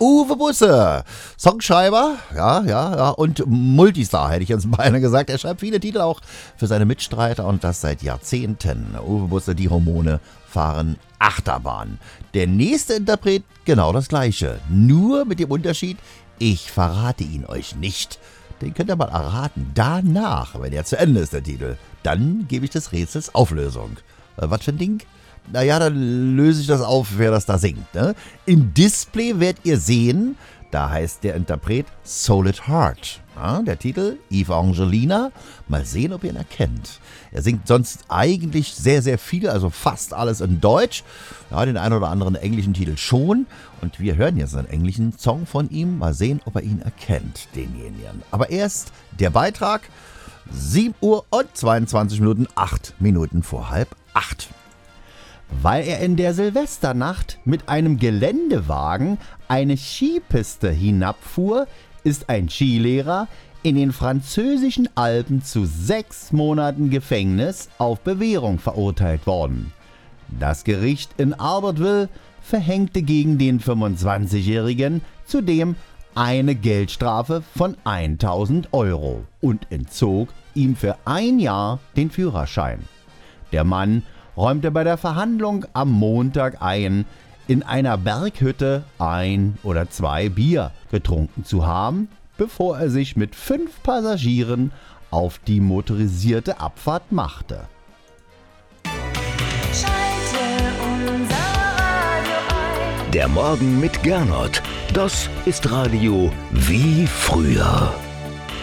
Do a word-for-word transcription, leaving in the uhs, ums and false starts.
Uwe Busse, Songschreiber, ja, ja, ja, und Multistar, hätte ich jetzt beinahe gesagt. Er schreibt viele Titel auch für seine Mitstreiter und das seit Jahrzehnten. Uwe Busse, die Hormone fahren Achterbahn. Der nächste Interpret genau das gleiche, nur mit dem Unterschied, ich verrate ihn euch nicht. Den könnt ihr mal erraten. Danach, wenn er zu Ende ist, der Titel, dann gebe ich des Rätsels Auflösung. Äh, was für ein Ding? Naja, dann löse ich das auf, wer das da singt. Ne? Im Display werdet ihr sehen, da heißt der Interpret Solid Heart. Ja, der Titel Eva Angelina. Mal sehen, ob ihr ihn erkennt. Er singt sonst eigentlich sehr, sehr viel, also fast alles in Deutsch. Ja, den einen oder anderen englischen Titel schon. Und wir hören jetzt einen englischen Song von ihm. Mal sehen, ob er ihn erkennt, denjenigen. Aber erst der Beitrag. sieben Uhr und zweiundzwanzig Minuten, acht Minuten vor halb acht. Weil er in der Silvesternacht mit einem Geländewagen eine Skipiste hinabfuhr, ist ein Skilehrer in den französischen Alpen zu sechs Monaten Gefängnis auf Bewährung verurteilt worden. Das Gericht in Albertville verhängte gegen den fünfundzwanzigjährigen zudem eine Geldstrafe von tausend Euro und entzog ihm für ein Jahr den Führerschein. Der Mann räumte bei der Verhandlung am Montag ein, in einer Berghütte ein oder zwei Bier getrunken zu haben, bevor er sich mit fünf Passagieren auf die motorisierte Abfahrt machte. Schalte unser Radio ein. Der Morgen mit Gernot. Das ist Radio wie früher.